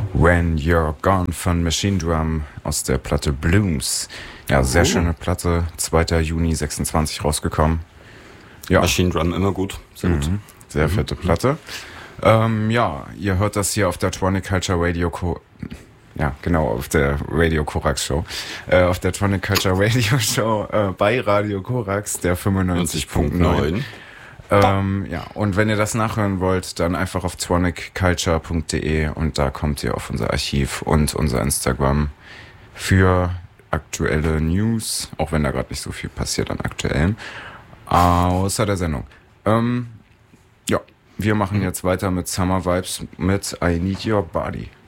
When You're Gone von Machine Drum aus der Platte Blooms. Ja, sehr schöne Platte, 2. Juni 26 rausgekommen. Ja. Machine Drum immer gut, sehr gut. Sehr fette Platte. Ja, ihr hört das hier auf der Tronic Culture Radio auf der Radio Korax Show. Auf der Tronic Culture Radio Show bei Radio Korax, der 95.9. Ja, und wenn ihr das nachhören wollt, dann einfach auf tronicculture.de und da kommt ihr auf unser Archiv und unser Instagram für aktuelle News, auch wenn da gerade nicht so viel passiert an aktuellen, außer der Sendung. Ja, wir machen jetzt weiter mit Summer Vibes mit I Need Your Body.